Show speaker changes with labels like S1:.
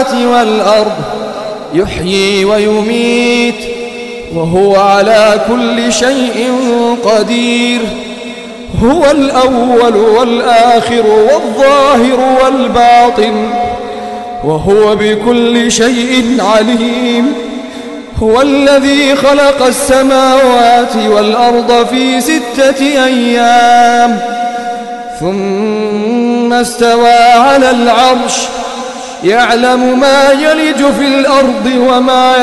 S1: السماوات والأرض يحيي ويميت وهو على كل شيء قدير. هو الأول والآخر والظاهر والباطن وهو بكل شيء عليم. هو الذي خلق السماوات والأرض في 6 أيام ثم استوى على العرش يعلم ما يلج في الأرض وما